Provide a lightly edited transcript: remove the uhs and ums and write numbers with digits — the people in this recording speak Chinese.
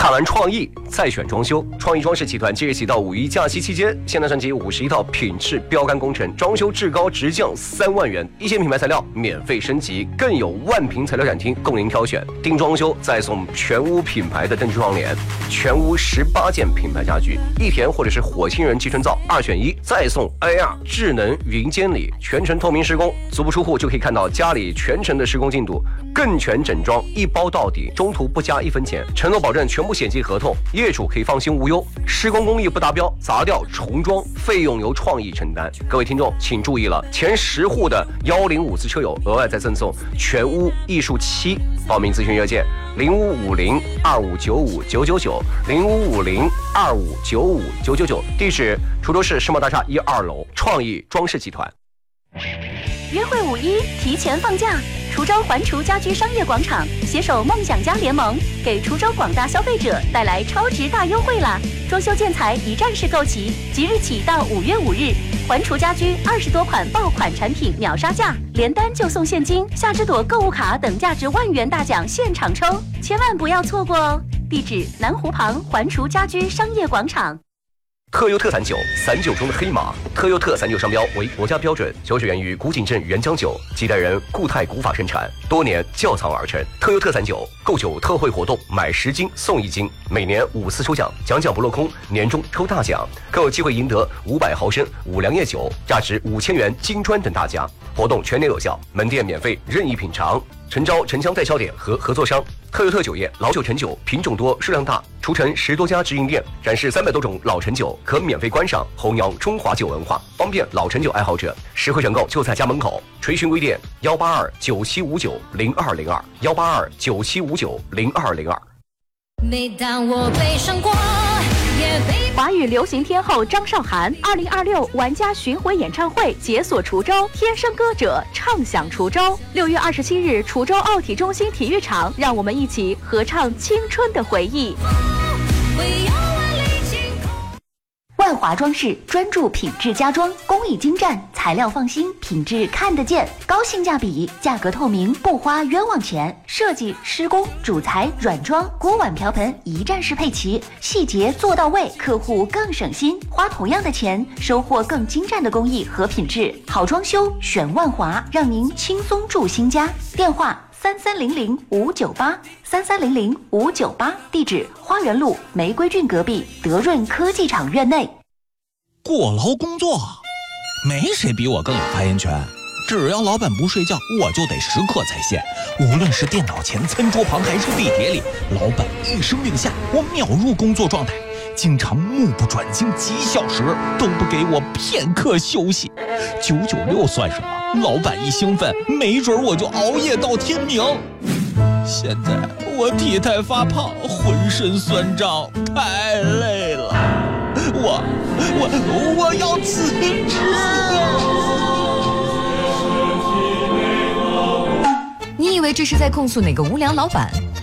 看完创意再选装修。创意装饰集团即日起到5一假期期间，现代升级51套品质标杆工程，装修至高直降3万元，一线品牌材料免费升级，更有万平材料展厅供您挑选。订装修再送全屋品牌的灯具窗帘，全屋18件品牌家具，一田或者是火星人集成灶2选1，再送 AR 智能云监理，全程透明施工，足不出户就可以看到家里全程的施工进度，更全整装一包到底，中途不加1分钱，承诺保证全部险期合同，业主可以放心无忧。施工工艺不达标，砸掉重装费用由创意承担。各位听众请注意了，前10户的105次车友额外再赠送全屋艺术漆。报名咨询热线055025959990，055025959999，地址滁州市世贸大厦1、2楼，创意装饰集团。 约会5一提前放假，滁州环滁家居商业广场携手梦想家联盟，给滁州广大消费者带来超值大优惠啦！装修建材一站式购齐，即日起到5月5日，环滁家居20多款爆款产品秒杀价，连单就送现金、夏之朵购物卡等价值万元大奖现场抽，千万不要错过哦！地址南湖旁环滁家居商业广场。 特优特散酒，散酒中的黑马。特优特散酒商标为国家标准，酒水源于古井镇原浆酒，几代人固态古法生产，多年窖藏而成。特优特散酒购酒特惠活动，买10斤送1斤，每年5次抽奖，奖不落空，年终抽大奖，更有机会赢得500毫升五粮液酒，价值5000元金砖等大奖。活动全年有效，门店免费任意品尝。诚招城乡代销点和合作商。特优特酒业老酒陈酒，品种多，数量大，除城10多家直营店，展示300多种老陈酒，可免费观赏，弘扬中华酒文化，方便老陈酒爱好者。实惠选购就在家门口。垂询微店18297590202，18297590202。 每当我悲伤过， 华语流行天后张韶涵2026玩家巡回演唱会解锁滁州，天生歌者唱响滁州。6月27日，滁州奥体中心体育场，让我们一起合唱青春的回忆。万华装饰专注品质家装，工艺精湛，材料放心，品质看得见，高性价比，价格透明，不花冤枉钱。设计、施工、主材、软装、锅碗瓢盆一站式配齐，细节做到位，客户更省心，花同样的钱，收获更精湛的工艺和品质。好装修选万华，让您轻松住新家。电话3300-598，3300-598，地址花园路玫瑰郡隔壁德润科技厂院内。 过劳工作，没谁比我更有发言权。只要老板不睡觉，我就得时刻在线。无论是电脑前、餐桌旁，还是地铁里，老板一声令下，我秒入工作状态。经常目不转睛几小时，都不给我片刻休息。996算什么？老板一兴奋，没准我就熬夜到天明。现在我体态发胖，浑身酸胀，太累了。我要辞职。 你以为这是在控诉哪个无良老板？